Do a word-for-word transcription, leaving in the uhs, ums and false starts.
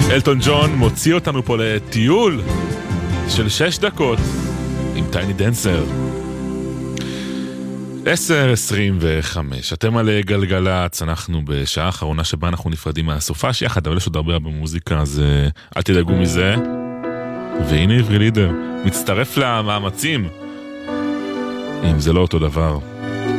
אלטון ג'ון מוציא אותנו פה לטיול של שש דקות עם טייני דנסר. עשר עשרים וחמש, אתם על גלגלץ, אנחנו בשעה האחרונה שבה אנחנו נפרדים מהסופש יחד, אבל יש עוד הרבה במוזיקה, אז אל תדאגו מזה. והנה עברי לידר מצטרף למאמצים, אם זה לא אותו דבר.